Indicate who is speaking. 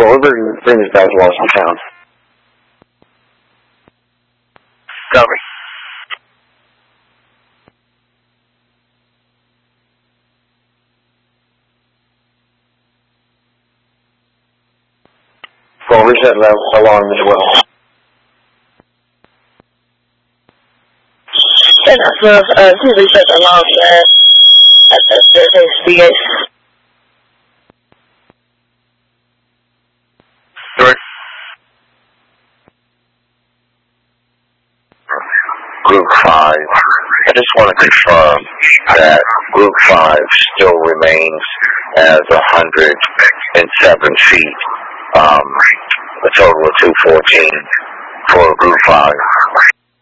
Speaker 1: we're bringing this back to Washington Town.
Speaker 2: Copy.
Speaker 1: Well, we set that alarm as well.
Speaker 3: And to reset the alarm at the investigation.
Speaker 2: Correct.
Speaker 4: Group 5, I just want to confirm that Group 5 still remains as 107 feet, a total of 214 for Group 5.